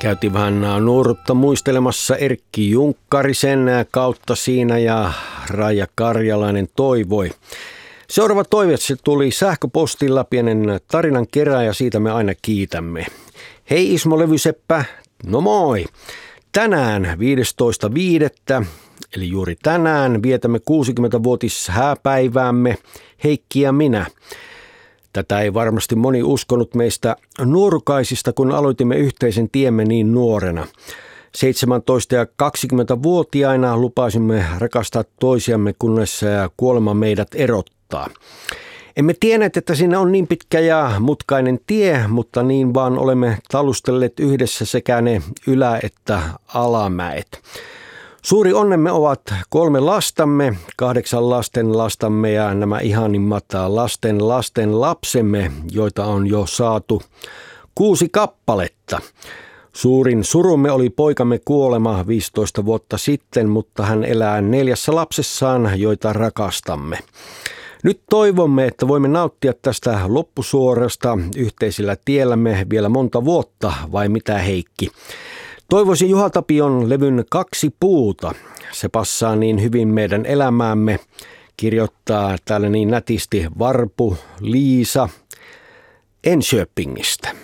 Käytiin vähän nuoruutta muistelemassa Erkki Junkkarisen kautta siinä ja Raija Karjalainen toivoi. Seuraava toive, se tuli sähköpostilla, pienen tarinan kerran ja siitä me aina kiitämme. Hei Ismo Levyseppä, no moi! Tänään 15.5. eli juuri tänään vietämme 60-vuotis hääpäiväämme Heikki ja minä. Tätä ei varmasti moni uskonut meistä nuorukaisista, kun aloitimme yhteisen tiemme niin nuorena. 17- ja 20-vuotiaina lupasimme rakastaa toisiamme, kunnes kuolema meidät erottaa. Emme tienneet, että siinä on niin pitkä ja mutkainen tie, mutta niin vaan olemme talustelleet yhdessä sekä ne ylä- että alamäet. Suuri onnemme ovat 3 lastamme, 8 lastamme ja nämä ihanimmat lasten lapsemme, joita on jo saatu 6 kappaletta. Suurin surumme oli poikamme kuolema 15 vuotta sitten, mutta hän elää 4 lapsessaan, joita rakastamme. Nyt toivomme, että voimme nauttia tästä loppusuorasta yhteisellä tiellämme vielä monta vuotta, vai mitä Heikki? Toivoisin Juha Tapion levyn 2 puuta. Se passaa niin hyvin meidän elämäämme. Kirjoittaa täällä niin nätisti Varpu Liisa Enköpingistä.